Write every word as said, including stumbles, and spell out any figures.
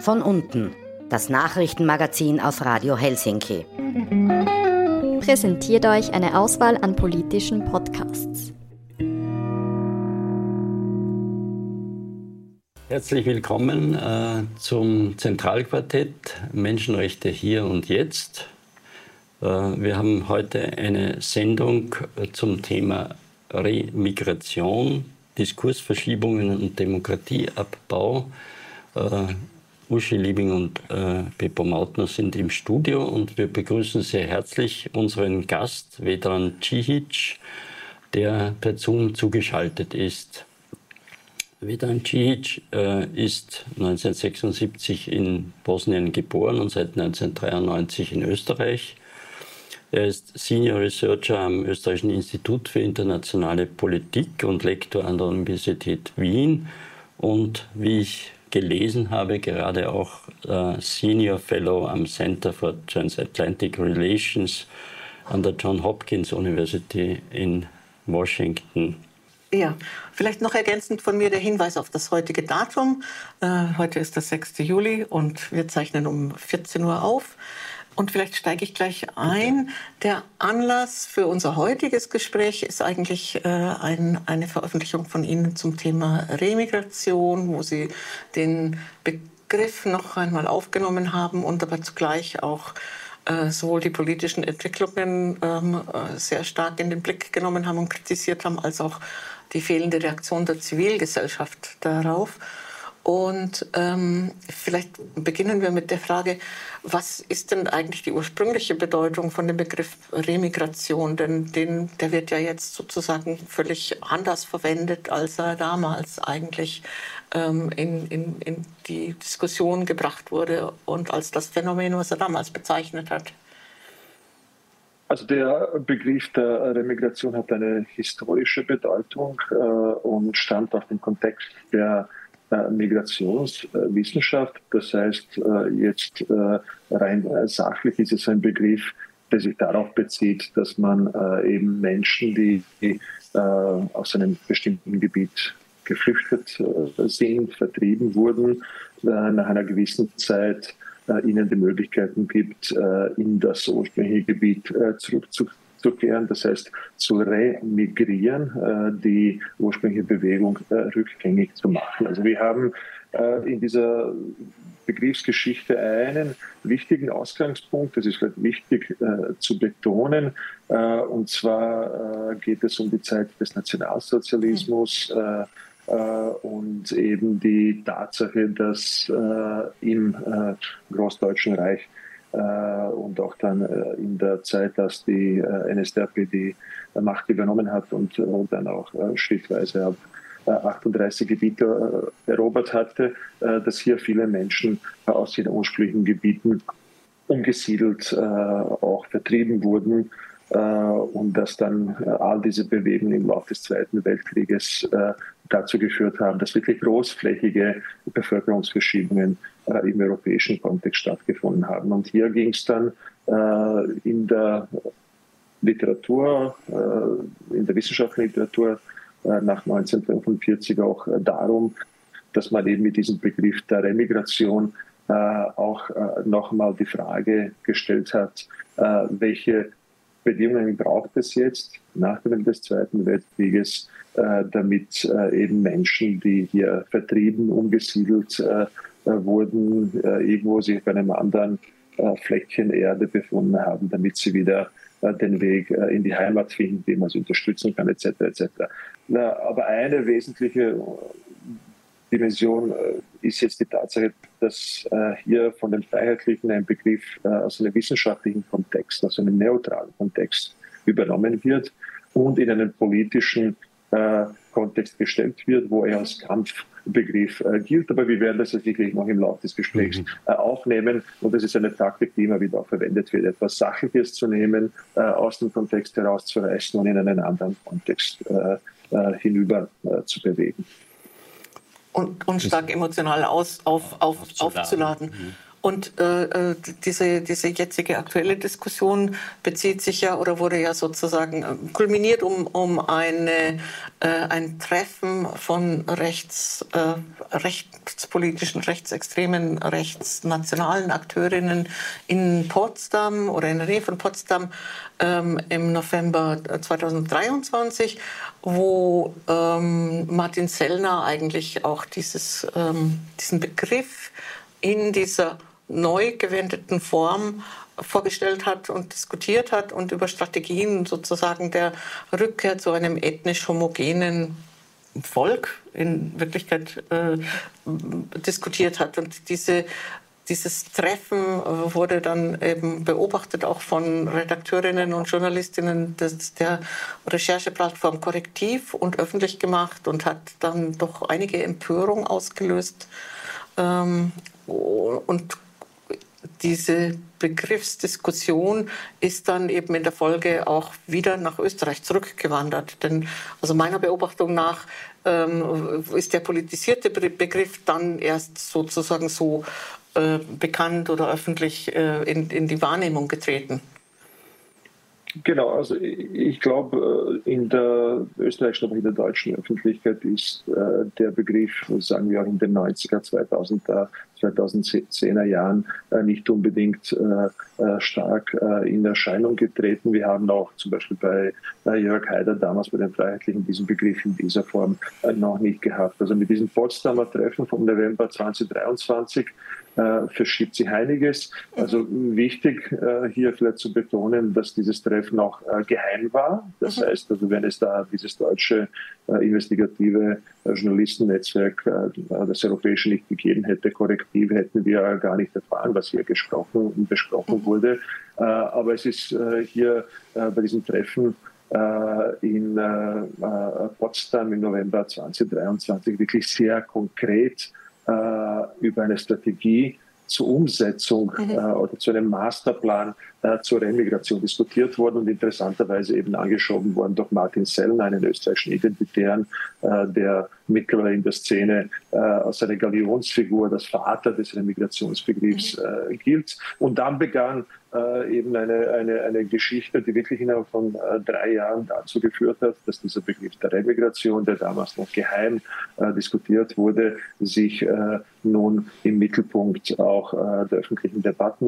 Von unten, das Nachrichtenmagazin auf Radio Helsinki. Präsentiert euch eine Auswahl an politischen Podcasts. Herzlich willkommen äh, zum Zentralquartett Menschenrechte hier und jetzt. Äh, wir haben heute eine Sendung äh, zum Thema Remigration, Diskursverschiebungen und Demokratieabbau. Äh, Uschi Liebing und äh, Beppo Mautner sind im Studio und wir begrüßen sehr herzlich unseren Gast Vedran Cihic, der per Zoom zugeschaltet ist. Vedran Cihic äh, ist neunzehnhundertsechsundsiebzig in Bosnien geboren und seit neunzehnhundertdreiundneunzig in Österreich. Er ist Senior Researcher am Österreichischen Institut für internationale Politik und Lektor an der Universität Wien und, wie ich gelesen habe, gerade auch äh, Senior Fellow am Center for Transatlantic Relations an der Johns Hopkins University in Washington. Ja, vielleicht noch ergänzend von mir der Hinweis auf das heutige Datum. Äh, heute ist der sechster Juli und wir zeichnen um vierzehn Uhr auf. Und vielleicht steige ich gleich ein. Der Anlass für unser heutiges Gespräch ist eigentlich äh, ein, eine Veröffentlichung von Ihnen zum Thema Remigration, wo Sie den Begriff noch einmal aufgenommen haben und aber zugleich auch äh, sowohl die politischen Entwicklungen ähm, sehr stark in den Blick genommen haben und kritisiert haben, als auch die fehlende Reaktion der Zivilgesellschaft darauf. Und ähm, vielleicht beginnen wir mit der Frage, was ist denn eigentlich die ursprüngliche Bedeutung von dem Begriff Remigration? Denn den, der wird ja jetzt sozusagen völlig anders verwendet, als er damals eigentlich ähm, in, in, in die Diskussion gebracht wurde und als das Phänomen, was er damals bezeichnet hat. Also der Begriff der Remigration hat eine historische Bedeutung äh, und stammt aus dem Kontext der Migrationswissenschaft. Das heißt, jetzt rein sachlich ist es ein Begriff, der sich darauf bezieht, dass man eben Menschen, die aus einem bestimmten Gebiet geflüchtet sind, vertrieben wurden, nach einer gewissen Zeit ihnen die Möglichkeiten gibt, in das ursprüngliche Gebiet zurückzukehren. zu kehren, das heißt zu remigrieren, äh, die ursprüngliche Bewegung äh, rückgängig zu machen. Also wir haben äh, in dieser Begriffsgeschichte einen wichtigen Ausgangspunkt, das ist vielleicht wichtig äh, zu betonen, äh, und zwar äh, geht es um die Zeit des Nationalsozialismus äh, äh, und eben die Tatsache, dass äh, im äh, Großdeutschen Reich und auch dann in der Zeit, dass die N S D A P die Macht übernommen hat und dann auch schrittweise ab achtunddreißig Gebiete erobert hatte, dass hier viele Menschen aus ihren ursprünglichen Gebieten umgesiedelt, auch vertrieben wurden und dass dann all diese Bewegungen im Laufe des Zweiten Weltkrieges dazu geführt haben, dass wirklich großflächige Bevölkerungsverschiebungen äh, im europäischen Kontext stattgefunden haben. Und hier ging es dann äh, in der Literatur, äh, in der wissenschaftlichen Literatur äh, nach neunzehnhundertfünfundvierzig auch äh, darum, dass man eben mit diesem Begriff der Remigration äh, auch äh, nochmal die Frage gestellt hat, äh, welche Bedingungen braucht es jetzt nach dem Ende des Zweiten Weltkrieges, äh, damit äh, eben Menschen, die hier vertrieben, umgesiedelt äh, wurden, äh, irgendwo sich bei einem anderen äh, Fleckchen Erde befunden haben, damit sie wieder äh, den Weg äh, in die Heimat finden, wie man sie unterstützen kann, et cetera et cetera. Na, aber eine wesentliche Dimension äh, ist jetzt die Tatsache, dass äh, hier von den Freiheitlichen ein Begriff äh, aus einem wissenschaftlichen Kontext, aus einem neutralen Kontext übernommen wird und in einen politischen äh, Kontext gestellt wird, wo er als Kampfbegriff äh, gilt. Aber wir werden das sicherlich noch im Laufe des Gesprächs äh, aufnehmen. Und das ist eine Taktik, die immer wieder auch verwendet wird, etwas Sachliches zu nehmen, äh, aus dem Kontext herauszureißen und in einen anderen Kontext äh, äh, hinüber äh, zu bewegen. Und, und stark emotional aus, auf, auf, aufzuladen. Mhm. Und äh, diese, diese jetzige aktuelle Diskussion bezieht sich ja oder wurde ja sozusagen kulminiert um, um eine, äh, ein Treffen von rechts, äh, rechtspolitischen, rechtsextremen, rechtsnationalen Akteurinnen in Potsdam oder in der Nähe von Potsdam ähm, im November zweitausenddreiundzwanzig, wo ähm, Martin Sellner eigentlich auch dieses, ähm, diesen Begriff in dieser neu gewendeten Form vorgestellt hat und diskutiert hat und über Strategien sozusagen der Rückkehr zu einem ethnisch homogenen Volk in Wirklichkeit äh, diskutiert hat. Und diese, dieses Treffen wurde dann eben beobachtet auch von Redakteurinnen und Journalistinnen des, der Rechercheplattform Korrektiv und öffentlich gemacht und hat dann doch einige Empörung ausgelöst. Ähm, und diese Begriffsdiskussion ist dann eben in der Folge auch wieder nach Österreich zurückgewandert. Denn also meiner Beobachtung nach ähm, ist der politisierte Begriff dann erst sozusagen so äh, bekannt oder öffentlich äh, in, in die Wahrnehmung getreten. Genau, also ich glaube, in der österreichischen, aber in der deutschen Öffentlichkeit ist äh, der Begriff, sagen wir auch in den neunziger, zweitausender, zweitausendzehner Jahren äh, nicht unbedingt äh, äh, stark äh, in Erscheinung getreten. Wir haben auch zum Beispiel bei äh, Jörg Haider damals bei den Freiheitlichen diesen Begriff in dieser Form äh, noch nicht gehabt. Also mit diesem Potsdamer Treffen vom November zweitausenddreiundzwanzig äh, verschiebt sich einiges. Also wichtig äh, hier vielleicht zu betonen, dass dieses Treffen auch äh, geheim war. Das heißt, also wenn es da dieses deutsche äh, investigative äh, Journalistennetzwerk äh, das Europäische nicht gegeben hätte, korrektiv, hätten wir gar nicht erfahren, was hier gesprochen und besprochen wurde. Äh, aber es ist äh, hier äh, bei diesem Treffen äh, in äh, Potsdam im November zweitausenddreiundzwanzig wirklich sehr konkret äh, über eine Strategie zur Umsetzung mhm. äh, oder zu einem Masterplan äh, zur Remigration diskutiert worden und interessanterweise eben angeschoben worden durch Martin Sellner, einen österreichischen Identitären, äh, der mittlerweile in der Szene äh, als eine Galionsfigur, das Vater des Remigrationsbegriffs äh, gilt. Und dann begann äh, eben eine, eine, eine Geschichte, die wirklich innerhalb von äh, drei Jahren dazu geführt hat, dass dieser Begriff der Remigration, der damals noch geheim äh, diskutiert wurde, sich äh, nun im Mittelpunkt auch äh, der öffentlichen Debatten